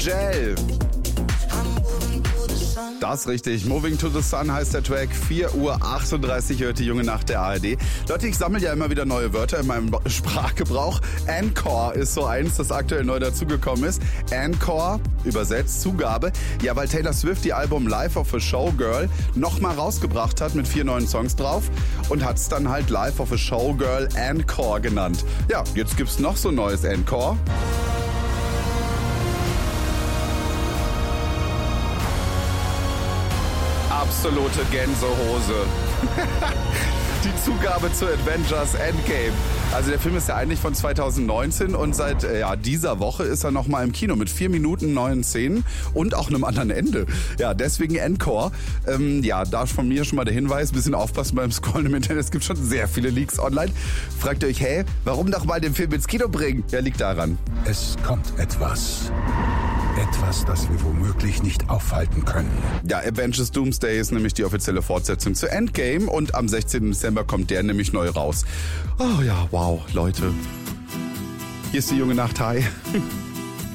Gel. Das ist richtig. Moving to the Sun heißt der Track. 4:38 Uhr hört die junge Nacht der ARD. Leute, ich sammle ja immer wieder neue Wörter in meinem Sprachgebrauch. Encore ist so eins, das aktuell neu dazugekommen ist. Encore, übersetzt, Zugabe. Ja, weil Taylor Swift die Album Life of a Showgirl nochmal rausgebracht hat mit 4 neuen Songs drauf und hat es dann halt Life of a Showgirl Encore genannt. Ja, jetzt gibt's noch so ein neues Encore. Absolute Gänsehose. Die Zugabe zu Avengers Endgame. Also der Film ist ja eigentlich von 2019 und seit dieser Woche ist er nochmal im Kino mit 4 Minuten neuen Szenen und auch einem anderen Ende. Ja, deswegen Encore. Da von mir schon mal der Hinweis, ein bisschen aufpassen beim Scrollen im Internet. Es gibt schon sehr viele Leaks online. Fragt ihr euch, warum doch mal den Film ins Kino bringen? Ja, liegt daran. Es kommt etwas. Etwas, das wir womöglich nicht aufhalten können. Ja, Avengers Doomsday ist nämlich die offizielle Fortsetzung zu Endgame und am 16. Dezember kommt der nämlich neu raus. Oh ja, wow, Leute. Hier ist die junge Nacht. Hi.